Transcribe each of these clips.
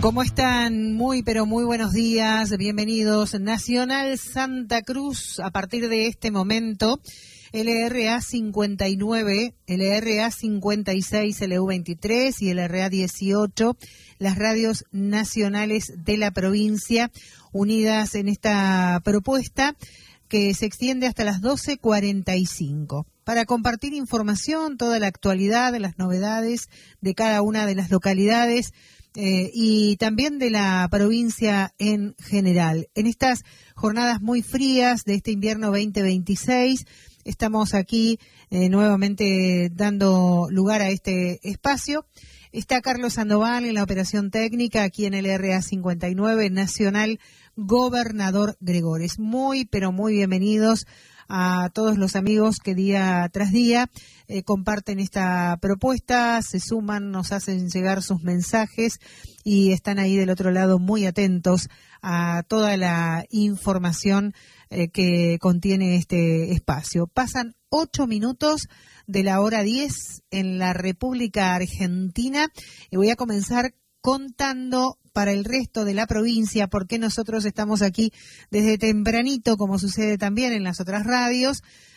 ¿Cómo están? Muy, pero muy buenos días. Bienvenidos. Nacional Santa Cruz, a partir de este momento, LRA 59, LRA 56, LU 23 y LRA 18, las radios nacionales de la provincia, unidas en esta propuesta que se extiende hasta las 12:45. Para compartir información, toda la actualidad, las novedades de cada una de las localidades, y también de la provincia en general. En estas jornadas muy frías de este invierno 2026, estamos aquí nuevamente dando lugar a este espacio. Está Carlos Sandoval en la operación técnica, aquí en el LRA 59, Nacional Gobernador Gregores. Muy, pero muy bienvenidos a todos los amigos que día tras día comparten esta propuesta, se suman, nos hacen llegar sus mensajes y están ahí del otro lado muy atentos a toda la información que contiene este espacio. Pasan 8 minutos de la hora 10 en la República Argentina y voy a comenzar contando para el resto de la provincia, porque nosotros estamos aquí desde tempranito, como sucede también en las otras radios,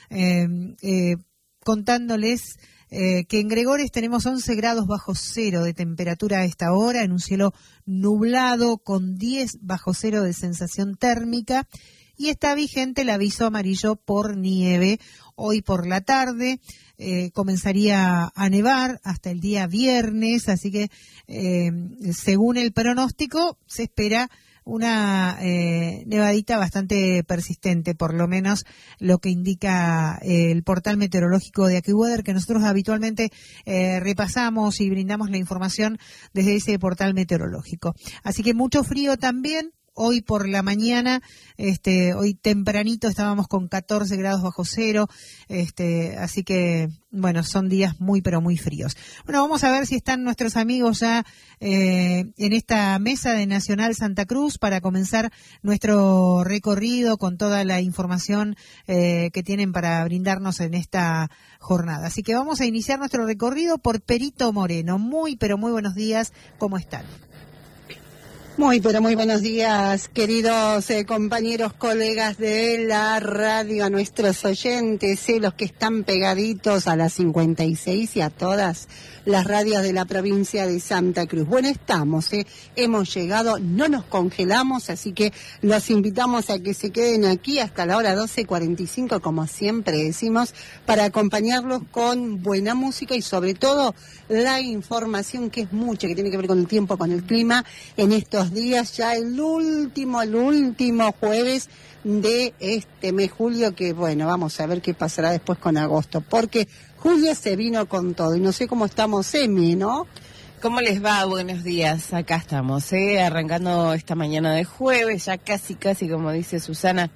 contándoles que en Gregores tenemos 11 grados bajo cero de temperatura a esta hora, en un cielo nublado con 10 bajo cero de sensación térmica, y está vigente el aviso amarillo por nieve. Hoy por la tarde comenzaría a nevar hasta el día viernes, así que según el pronóstico se espera una nevadita bastante persistente, por lo menos lo que indica el portal meteorológico de AccuWeather, que nosotros habitualmente repasamos y brindamos la información desde ese portal meteorológico. Así que mucho frío también. Hoy por la mañana, hoy tempranito estábamos con 14 grados bajo cero, así que, bueno, son días muy, pero muy fríos. Bueno, vamos a ver si están nuestros amigos ya en esta mesa de Nacional Santa Cruz para comenzar nuestro recorrido con toda la información que tienen para brindarnos en esta jornada. Así que vamos a iniciar nuestro recorrido por Perito Moreno. Muy, pero muy buenos días, ¿cómo están? Muy, pero muy buenos días, queridos compañeros, colegas de la radio, a nuestros oyentes, los que están pegaditos a las 56 y a todas las radios de la provincia de Santa Cruz. Bueno, estamos, hemos llegado, no nos congelamos, así que los invitamos a que se queden aquí hasta la hora 12:45, como siempre decimos, para acompañarlos con buena música y sobre todo la información, que es mucha, que tiene que ver con el tiempo, con el clima, en estos días, ya el último jueves de este mes, julio, que bueno, vamos a ver qué pasará después con agosto, porque julio se vino con todo, y no sé cómo estamos, Emi, ¿no? ¿Cómo les va? Buenos días, acá estamos, arrancando esta mañana de jueves, ya casi, como dice Susana,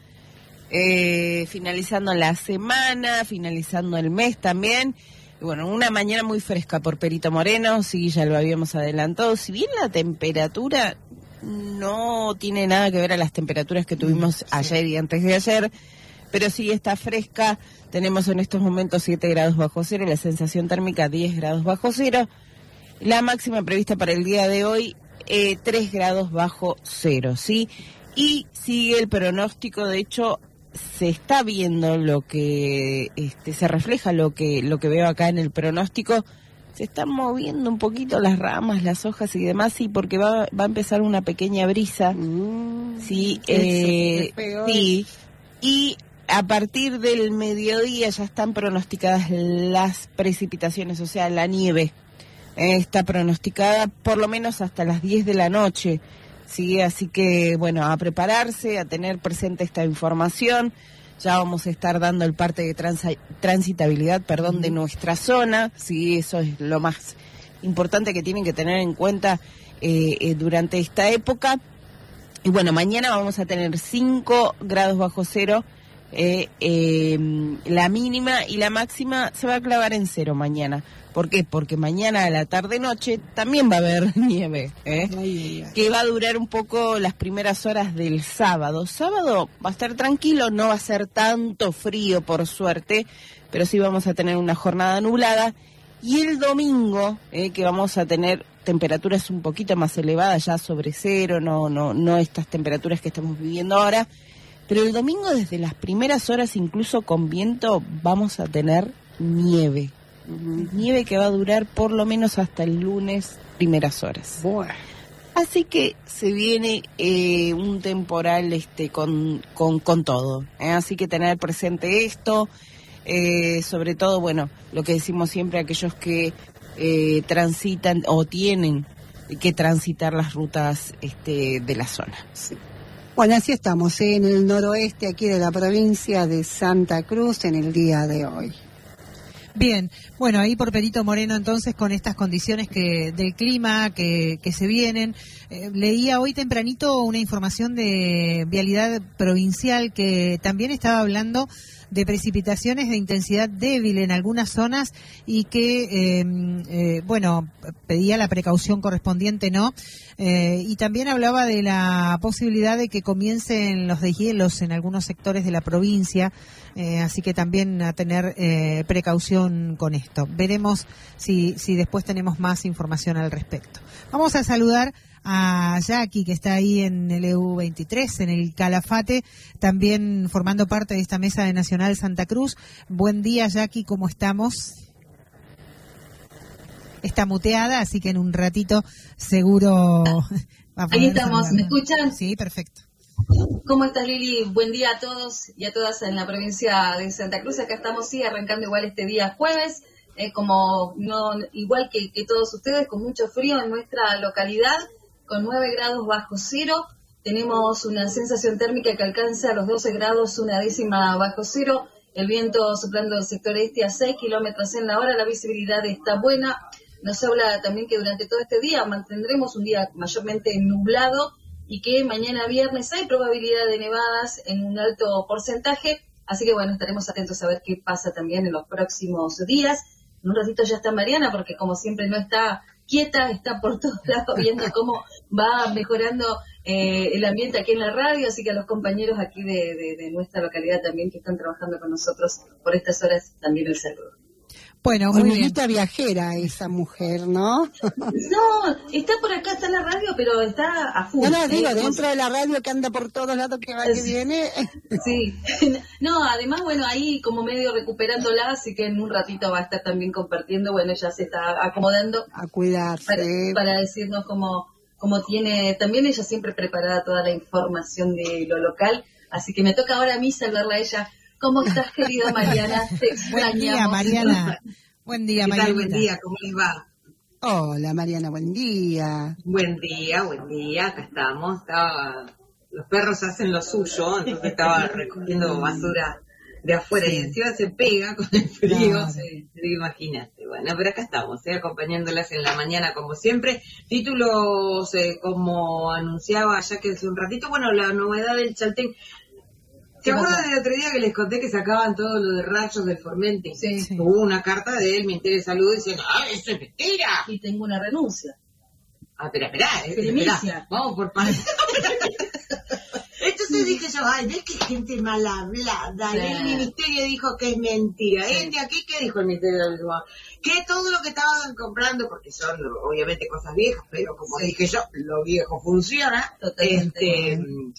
finalizando la semana, finalizando el mes también. Y bueno, una mañana muy fresca por Perito Moreno, sí, ya lo habíamos adelantado, si bien la temperatura no tiene nada que ver a las temperaturas que tuvimos ayer y antes de ayer, pero sí está fresca. Tenemos en estos momentos 7 grados bajo cero, la sensación térmica 10 grados bajo cero, la máxima prevista para el día de hoy 3 grados bajo cero, ¿sí? Y sigue el pronóstico, de hecho se está viendo lo que se refleja lo que veo acá en el pronóstico. Se están moviendo un poquito las ramas, las hojas y demás, sí, porque va a empezar una pequeña brisa, sí, sí, y a partir del mediodía ya están pronosticadas las precipitaciones, o sea, la nieve está pronosticada por lo menos hasta las 10 de la noche, sí, así que bueno, a prepararse, a tener presente esta información. Ya vamos a estar dando el parte de transitabilidad, de nuestra zona, sí, eso es lo más importante que tienen que tener en cuenta durante esta época. Y bueno, mañana vamos a tener 5 grados bajo cero, la mínima, y la máxima se va a clavar en 0 mañana. ¿Por qué? Porque mañana a la tarde-noche también va a haber nieve, que va a durar un poco las primeras horas del sábado. Sábado va a estar tranquilo, no va a ser tanto frío, por suerte, pero sí vamos a tener una jornada nublada. Y el domingo, que vamos a tener temperaturas un poquito más elevadas, ya sobre cero, no estas temperaturas que estamos viviendo ahora. Pero el domingo, desde las primeras horas, incluso con viento, vamos a tener nieve. Nieve que va a durar por lo menos hasta el lunes, primeras horas. Bueno. Así que se viene un temporal con todo. Así que tener presente esto, sobre todo, bueno, lo que decimos siempre, aquellos que transitan o tienen que transitar las rutas de la zona. Sí. Bueno, así estamos, en el noroeste aquí de la provincia de Santa Cruz en el día de hoy. Bien, bueno, ahí por Perito Moreno entonces con estas condiciones del clima que se vienen. Leía hoy tempranito una información de Vialidad Provincial que también estaba hablando de precipitaciones de intensidad débil en algunas zonas y que, pedía la precaución correspondiente, ¿no? Y también hablaba de la posibilidad de que comiencen los deshielos en algunos sectores de la provincia, así que también a tener precaución con esto. Veremos si después tenemos más información al respecto. Vamos a saludar a Jackie, que está ahí en el EU23, en el Calafate, también formando parte de esta mesa de Nacional Santa Cruz. Buen día, Jackie, ¿cómo estamos? Está muteada, así que en un ratito seguro va a poder ahí estamos, saludar. ¿Me escuchan? Sí, perfecto. ¿Cómo estás, Lili? Buen día a todos y a todas en la provincia de Santa Cruz. Acá estamos, sí, arrancando igual este día jueves, igual que todos ustedes, con mucho frío en nuestra localidad, con 9 grados bajo cero. Tenemos una sensación térmica que alcanza los 12 grados, 1/10 bajo cero. El viento soplando del sector este a 6 kilómetros en la hora. La visibilidad está buena. Nos habla también que durante todo este día mantendremos un día mayormente nublado y que mañana viernes hay probabilidad de nevadas en un alto porcentaje. Así que bueno, estaremos atentos a ver qué pasa también en los próximos días. En un ratito ya está Mariana, porque como siempre no está quieta, está por todos lados viendo cómo va mejorando el ambiente aquí en la radio, así que a los compañeros aquí de nuestra localidad también que están trabajando con nosotros por estas horas, también el saludo. Bueno, muy bien. Bonita viajera esa mujer, ¿no? No, está por acá, está en la radio, pero está a full. No, digo, dentro de la radio que anda por todos lados, que va, que viene. Sí. No, además, bueno, ahí como medio recuperándola, así que en un ratito va a estar también compartiendo, bueno, ya se está acomodando. A cuidarse. Para decirnos cómo tiene, también ella siempre preparada toda la información de lo local, así que me toca ahora a mí saludarla a ella. ¿Cómo estás, querida Mariana? Te extrañamos. Buen día, Mariana. Buen día, Mariana. Buen día, ¿cómo les va? Hola, Mariana, buen día. Buen día, acá estamos. Los perros hacen lo suyo, entonces estaba recogiendo basura de afuera y encima se pega con el frío. Claro. Imagínate. Bueno, pero acá estamos, acompañándolas en la mañana como siempre. Títulos, como anunciaba ya que hace un ratito, bueno, la novedad del Chaltén. ¿Se acuerdan del otro día que les conté que sacaban todo lo de rayos del Formenti? Sí. Hubo una carta del Ministerio de Salud diciendo, eso es mentira! Y tengo una renuncia. Espera, Primicia. vamos por partes. Entonces dije yo, ves que gente mal hablada. Sí. Y el ministerio dijo que es mentira. Sí. De aquí, ¿qué dijo el ministerio de Salud? Que todo lo que estaban comprando, porque son obviamente cosas viejas, pero como dije yo, lo viejo funciona. Totalmente.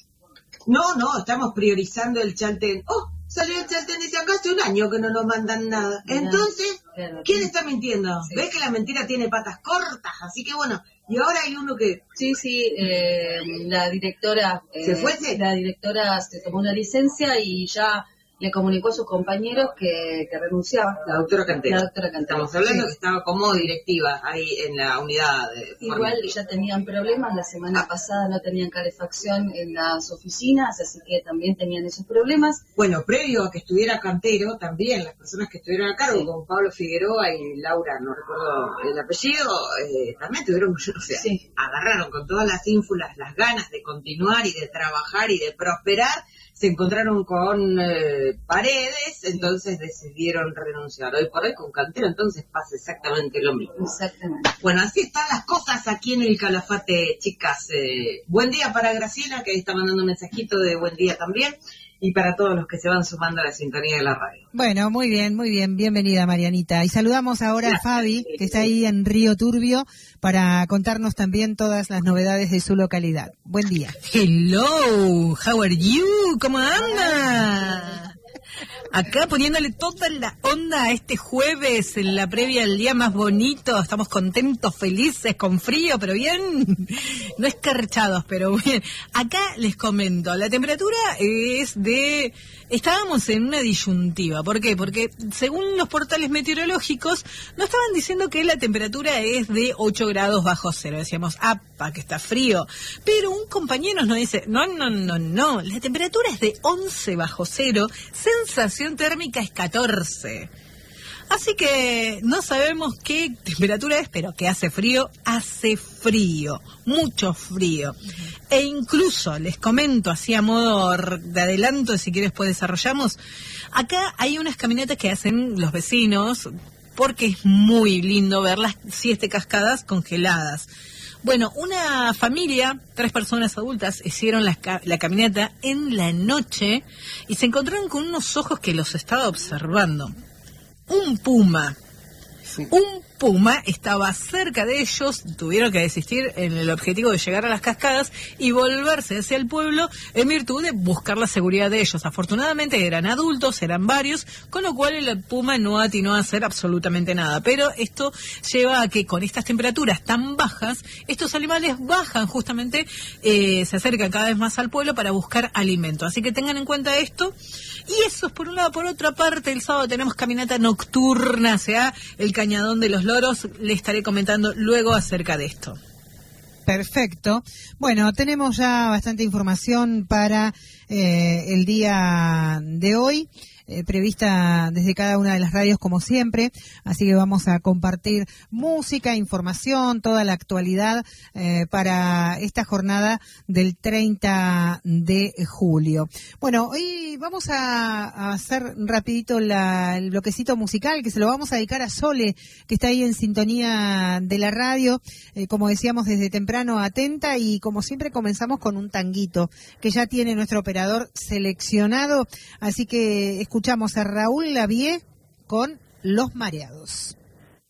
No, estamos priorizando el Chaltén. Salió el Chaltén y dice, acá hace un año que no nos mandan nada. Entonces, Claro. ¿quién está mintiendo? Sí. ¿Ves que la mentira tiene patas cortas? Así que bueno, y ahora hay uno que... Sí, la directora... ¿Se fuese? La directora se tomó una licencia y ya le comunicó a sus compañeros que renunciaba. La doctora Cantero. Estamos hablando Sí. que estaba como directiva ahí en la unidad de Igual Formenti. ya tenían problemas, la semana pasada no tenían calefacción en las oficinas, así que también tenían esos problemas. Bueno, previo a que estuviera Cantero, también las personas que estuvieron a cargo, Sí. como Pablo Figueroa y Laura, no recuerdo el apellido, también tuvieron, Sí. agarraron con todas las ínfulas, las ganas de continuar y de trabajar y de prosperar, se encontraron con paredes, entonces decidieron renunciar. Hoy por hoy con Cantero entonces pasa exactamente lo mismo. Exactamente. Bueno, así están las cosas aquí en el Calafate, chicas. Buen día para Graciela, que está mandando un mensajito de buen día también. y para todos los que se van sumando a la sintonía de la radio. Bueno, muy bien, bienvenida Marianita. Y saludamos ahora a Fabi, que está ahí en Río Turbio, para contarnos también todas las novedades de su localidad. Buen día. Hello, how are you? ¿Cómo anda? Acá poniéndole toda la onda a este jueves, en la previa del día más bonito. Estamos contentos, felices, con frío, pero bien, no escarchados, pero bien. Acá les comento, la temperatura es de... Estábamos en una disyuntiva. ¿Por qué? Porque según los portales meteorológicos, nos estaban diciendo que la temperatura es de 8 grados bajo cero. Decíamos, ¡apa, que está frío! Pero un compañero nos dice, no, la temperatura es de 11 bajo cero, sensación térmica es 14. Así que no sabemos qué temperatura es, pero que hace frío, mucho frío. E incluso, les comento así a modo de adelanto, si quieres después desarrollamos, acá hay unas caminatas que hacen los vecinos, porque es muy lindo ver las 7 cascadas congeladas. Bueno, una familia, 3 personas adultas, hicieron la caminata en la noche y se encontraron con unos ojos que los estaba observando. Un puma estaba cerca de ellos, tuvieron que desistir en el objetivo de llegar a las cascadas y volverse hacia el pueblo en virtud de buscar la seguridad de ellos. Afortunadamente eran adultos, eran varios, con lo cual el puma no atinó a hacer absolutamente nada. Pero esto lleva a que con estas temperaturas tan bajas, estos animales bajan justamente, se acercan cada vez más al pueblo para buscar alimento. Así que tengan en cuenta esto. Y eso es por un lado. Por otra parte, el sábado tenemos caminata nocturna hacia el Cañadón de los Loros. Le estaré comentando luego acerca de esto. Perfecto. Bueno, tenemos ya bastante información para el día de hoy, prevista desde cada una de las radios como siempre, así que vamos a compartir música, información, toda la actualidad para esta jornada del 30 de julio. Bueno, hoy vamos a hacer rapidito el bloquecito musical, que se lo vamos a dedicar a Sole, que está ahí en sintonía de la radio, como decíamos desde temprano, atenta, y como siempre comenzamos con un tanguito que ya tiene nuestro operador seleccionado, así que escuchamos a Raúl Lavie con Los Mareados.